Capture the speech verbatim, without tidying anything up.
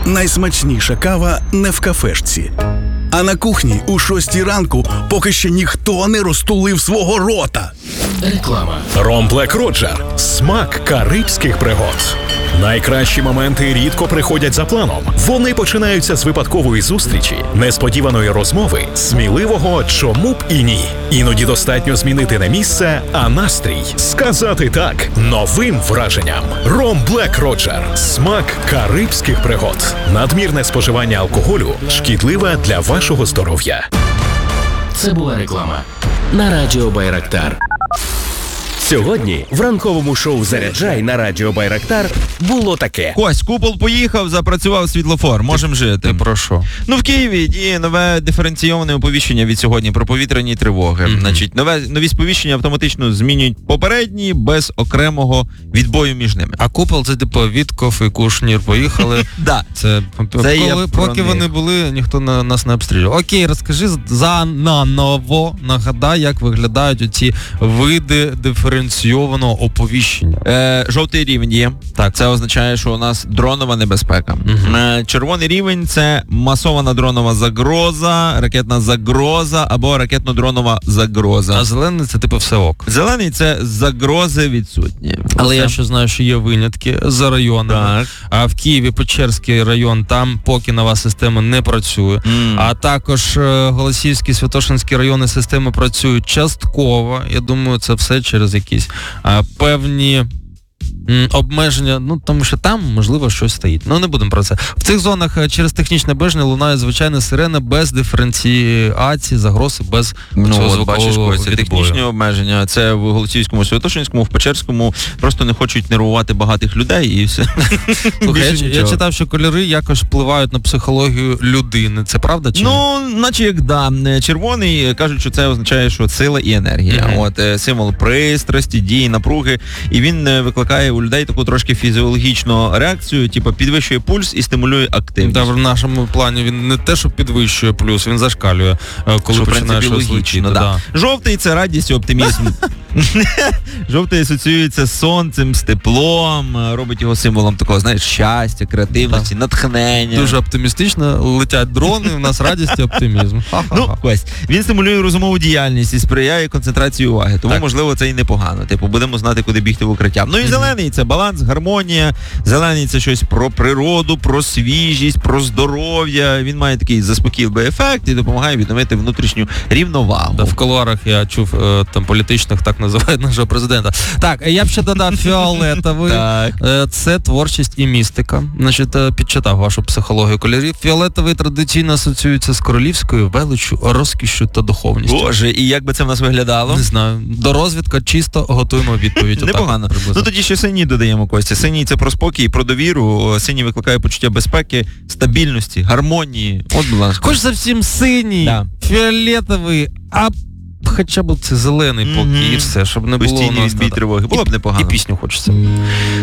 найсмачніша кава не в кафешці, а на кухні у шостій ранку, поки ще ніхто не розтулив свого рота. Реклама. Ром Блек Роджер. Смак карибських пригод. Найкращі моменти рідко приходять за планом. Вони починаються з випадкової зустрічі, несподіваної розмови, сміливого «чому б і ні». Іноді достатньо змінити не місце, а настрій. Сказати «так» новим враженням. Ром Блек Роджер. Смак карибських пригод. Надмірне споживання алкоголю шкідливе для вашого здоров'я. Це була реклама на Радіо Байрактар. Сьогодні в ранковому шоу «Заряджай» на Радіо Байрактар було таке. Ось, купол поїхав, запрацював світлофор, можемо жити. Ти про що? Ну, в Києві діє нове диференційоване оповіщення від сьогодні про повітряні тривоги. Mm-hmm. Значить, нове, нові сповіщення автоматично змінюють попередні без окремого відбою між ними. А купол це типу Вітков і Кушнір поїхали. Да. Це, це коли, поки них. вони були, ніхто на, нас не обстрілював. Окей, розкажи за наново, нагадай, як виглядають оці види диференційованого оповіщення. Е, жовтий рівень є. Так. Це означає, що у нас дронова небезпека. Угу. Е, червоний рівень – це масована дронова загроза, ракетна загроза або ракетно-дронова загроза. А зелений – це типу все ок. Зелений – це загрози відсутні. Але це... я ще знаю, що є винятки за районами. Так. А в Києві Печерський район, там поки нова система не працює. Mm. А також е, Голосіївський, Святошинський райони системи працюють частково. Я думаю, це все через якісь е, певні м, обмеження, ну тому що там, можливо, щось стоїть. Ну, не будемо про це. В цих зонах е, через технічне обмеження лунає звичайна сирена без диференціації, загрози, без ну, цього от, звукового бачиш, це відбою. технічні обмеження. Це в Голосіївському, Святошинському, в Печерському просто не хочуть нервувати багатих людей і все. Слухай, я, я читав, що кольори якось впливають на психологію людини. Це правда чи ні? Ну, наче як да. Червоний, кажуть, що це означає, що сила і енергія. Mm-hmm. От е, символ пристрасті, дії, напруги. І він е, викликає у людей таку трошки фізіологічну реакцію, типу підвищує пульс і стимулює активність. Да, в нашому плані він не те, що підвищує плюс, він зашкалює, коли що, починає щось летіти. да. Да. Жовтий – це радість і оптимізм. Жовтий асоціюється з сонцем, з теплом, робить його символом такого, знаєш, щастя, креативності, так. натхнення. Дуже оптимістично летять дрони, у нас радість і оптимізм. Ну, ось. Він стимулює розумову діяльність і сприяє концентрації уваги. Тому, так. можливо, це і непогано. Типу, будемо знати, куди бігти в укриття. Ну і mm-hmm. зелений – це баланс, гармонія. Зелений – це щось про природу, про свіжість, про здоров'я. Він має такий заспокійливий ефект і допомагає відновити внутрішню рівновагу. Да, в кулуарах я чув, там політичних так називають нашого президента. Так, я б ще додав фіолетовий. Це творчість і містика. Значить, підчитав вашу психологію кольорів. Фіолетовий традиційно асоціюється з королівською величчю, розкішшю та духовністю. Боже, і як би це в нас виглядало? Не знаю. До розвідка чисто готуємо відповідь. Непогано. Ну тоді ще синій додаємо, Костя. Синій – це про спокій, про довіру. Синій викликає почуття безпеки, стабільності, гармонії. От, будь ласка. Хоч зовсім синій, да. Фіолетовий, а хоча б це зелений поки, mm-hmm. і все, щоб не було постійні відбій тривоги. Було б непогано. І пісню хочеться.